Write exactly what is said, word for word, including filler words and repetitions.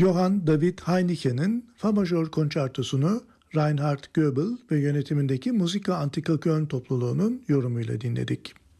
Johann David Heineke'nin Fa majör konçertosunu Reinhard Goebel ve yönetimindeki Musika Antika Köln topluluğunun yorumuyla dinledik.